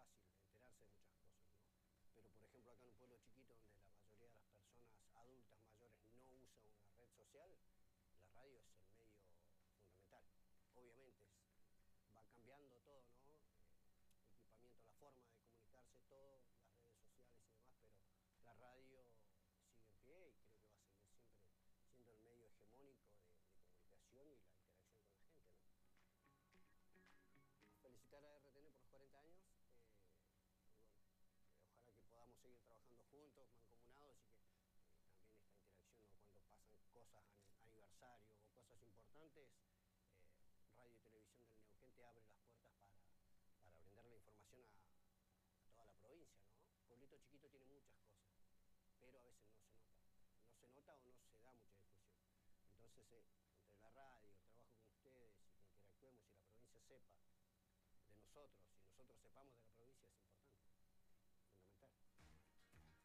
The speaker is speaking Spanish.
fácil enterarse de muchas cosas, ¿no? Pero por ejemplo acá en un pueblo chiquito donde la mayoría de las personas adultas mayores no usan una red social, la radio es el medio fundamental. Obviamente va cambiando todo, ¿no? Equipamiento, la forma de comunicarse, todo, las redes sociales y demás, pero la radio sigue en pie y creo que va a seguir siempre siendo el medio hegemónico de comunicación y la interacción con la gente, ¿no? Felicitar a RTN por los 40 años y bueno, ojalá que podamos seguir trabajando juntos, mancomunados y que también esta interacción, ¿no? Cuando pasan cosas, aniversario o cosas importantes, Radio y Televisión del Neuquén te abre las puertas para brindar la información a toda la provincia, ¿no? Pueblito chiquito tiene muchas cosas, pero a veces no se nota o no se da mucha difusión. Entonces